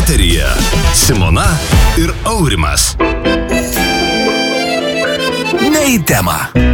Eteryje Simona ir Aurimas. Ne į temą.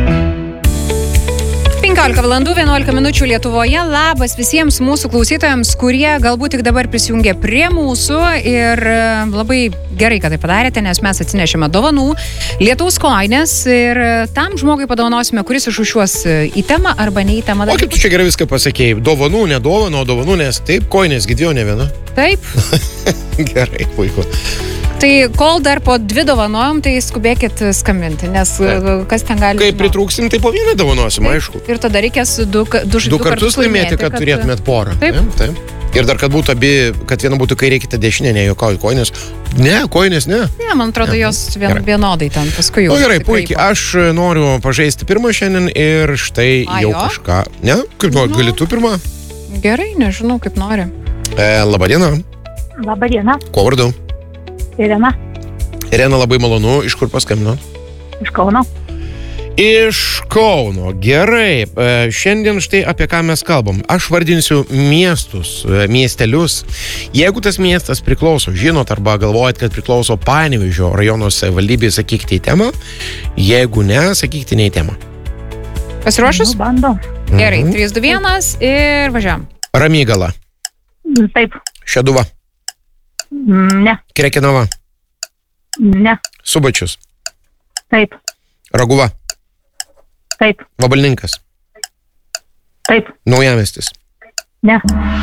15 valandų 11 minučių Lietuvoje. Labas visiems mūsų klausytojams, kurie galbūt tik dabar prisijungė prie mūsų ir labai gerai, kad tai padarėte, nes mes atsinešėme dovanų Lietuvos kojines ir tam žmogui padovanosime, kuris išrūšiuos į temą arba ne į temą. O kaip tu čia gerai viską pasakėjai? Dovanų, ne dovanų, o dovanų, nes taip, kojinės gidėjo ne viena. Taip. Gerai, puiku. Tai kol dar po 2 dovanojom, tai skubėkit skambinti, nes kas ten gali... Kai pritrūksim, tai po vieną dovanosim, aišku. Ir tada reikės du kartus laimėti, kad turėtumėt porą. Taip. Taip. Ir dar, kad būtų abi, kad viena būtų kairė, kita dešinė, nejuokauju, kojinės. Ne, kojinės ne. Ne, man atrodo, jos vienodai ten paskui jau. O gerai, puikiai. Aš noriu pažaisti pirmą šiandien ir štai jau kažką. Ne? Kaip nori, gali tu pirmą? Gerai, nežinau, kaip nori. Labadiena. Labadiena. Kuo vardu? Irena. Irena, labai malonu. Iš kur paskambino? Iš Kauno. Iš Kauno. Gerai. Šiandien štai apie ką mes kalbam. Aš vardinsiu miestus, miestelius. Jeigu tas miestas priklauso, žinot, arba galvojat, kad priklauso Panevėžio rajono savivaldybei, sakykite į temą. Jeigu ne, sakykite ne į temą. Pasiruošus? Bandom. Gerai, 3, 2, 1 ir važiuojam. Ramygala. Taip. Šeduva. Ne. Krekenava. Ne. Subačius. Taip. Raguva. Taip. Vabalninkas. Taip. Naujamiestis. Ne.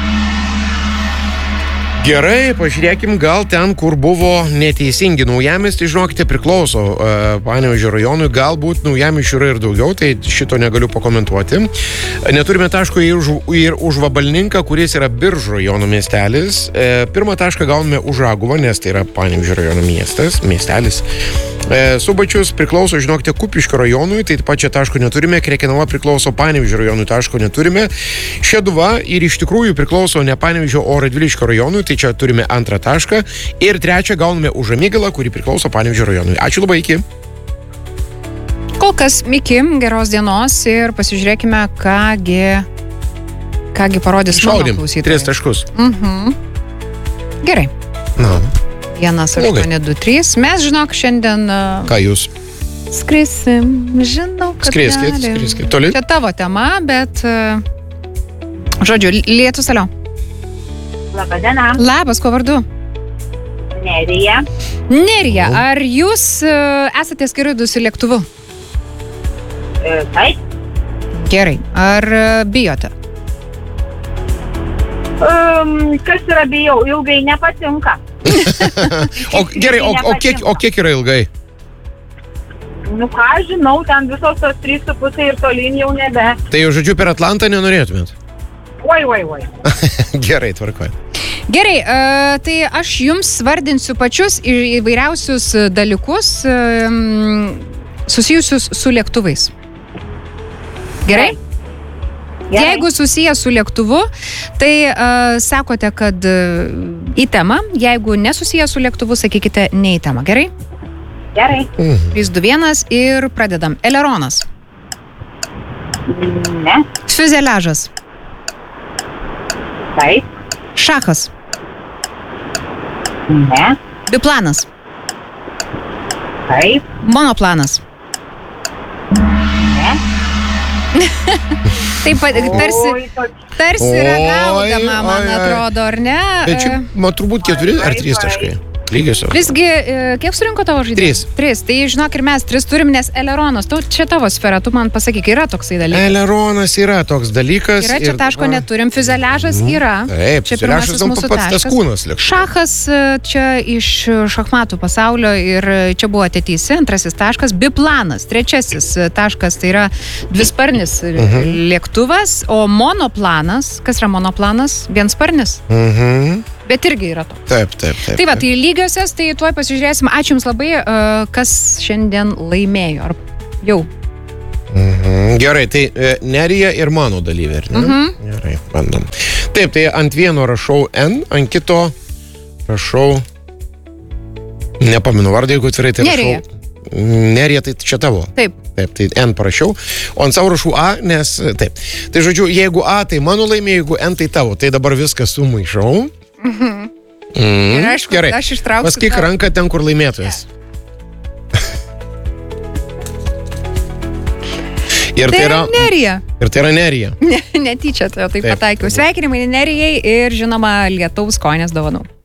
Gerai, pažiūrėkim, gal ten, kur buvo neteisingi Naujamiestis, žinokite, priklauso Panevėžio rajonui, galbūt Naujamiesčių yra ir daugiau, tai šito negaliu pakomentuoti. Neturime taško ir už Vabalninką, kuris yra Biržų rajono miestelis. Pirmą tašką gauname už Raguvą, nes tai yra Panevėžio rajono miestelis. Subačius priklauso, žinokite, Kupiškio rajonui, tai pačią taško neturime. Krekenava priklauso Panevėžio rajonui, taško neturime. Šeduva ir iš tikrųjų priklauso ne Panevėžio, o Radviliškio rajonui, tai čia turime 2 tašką. Ir 3 gauname už Ramygalą, kuri priklauso Panevėžio rajonui. Ačiū labai, iki. Kol kas, iki, geros dienos ir pasižiūrėkime, kągi parodys mano klausytojai. 3 taškus. Gerai. Na. 1, 8, 2, 3. Mes, žinok, šiandien... Ką jūs? Skrisim, žinau, kad Skriskit. Toli? Čia tavo tema, bet... Žodžiu, lietus toliau. Labadiena. Labas, kuo vardu? Nerija. Nerija, ar jūs esate skridusi lėktuvu? Taip. Gerai. Ar bijote? Kas yra bijau? Ilgai nepatinka. Gerai, o kiek yra ilgai? Nu ką, žinau, ten visos tos 3,5 ir tolyn jau nebe. Tai jau, žodžiu, per Atlantą nenorėtumėt? Oi. Gerai, tvarkoj. Gerai, tai aš jums vardinsiu pačius įvairiausius dalykus susijusius su lėktuvais. Gerai? Jeigu susijęs su lėktuvu, tai sakote, kad į temą. Jeigu nesusijęs su lėktuvu, sakykite ne į temą. Gerai? Gerai. 3, 2, 1 ir pradedam. Eleronas. Ne. Fiuzeliažas. Taip. Šachas. Ne. Biplanas. Taip. Monoplanas. Ne. Taip, tarsi ragaudama, man atrodo, ar ne? Bet čia, man turbūt 4 ar 3 taškai. Lygiosios. Visgi, kiek surinko tavo žaidėjas? 3. Tai žinok, ir mes 3 turim, nes eleronas, čia tavo sfera, tu man pasakyk, yra toksai dalykas. Eleronas yra toks dalykas. Yra, čia taško neturim, fiuzeliažas yra. Taip, fiuzeliažas pats tas kūnas. Šachas čia iš šachmatų pasaulio ir čia buvo teisi, 2 taškas. Biplanas, 3 taškas, tai yra dvisparnis lėktuvas, o monoplanas, kas yra monoplanas? Viensparnis. Bet irgi yra to. Taip. Tai va, tai lygiosios, tai tuoj pasižiūrėsim. Ačiū Jums labai, kas šiandien laimėjo. Ar jau? Gerai, tai Nerija ir mano dalyvė, ar ne? Gerai, bandom. Taip, tai ant vieno rašau N, ant kito rašau... Nepaminu vardą, jeigu atvirai, tai Nerija. rašau... Nerija, tai čia tavo. Taip, tai N parašiau. O ant savo rašau A, nes... Taip. Tai žodžiu, jeigu A, tai mano laimė, jeigu N, tai tavo. Tai dabar viską sumaišau. Ir aišku, Gerai. aš ištrauksiu. Pasakyk ranką ten, kur laimėtojas. Ir Tai yra Nerija. Ir tai yra Nerija. Netyčia, tai Taip. pataikiau. Sveikinimai Nerijai ir žinoma Lietaus kojinės dovanų.